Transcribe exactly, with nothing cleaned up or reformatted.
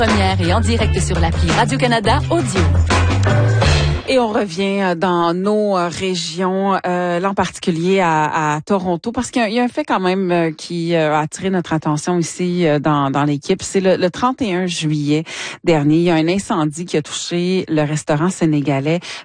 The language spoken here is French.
Première et en direct sur l'appli Radio-Canada Audio. Et on revient dans nos régions, euh, là en particulier à, à Toronto, parce qu'il y a, il y a un fait quand même qui a attiré notre attention ici dans, dans l'équipe. C'est le, le trente et un juillet dernier, il y a un incendie qui a touché le restaurant sénégalais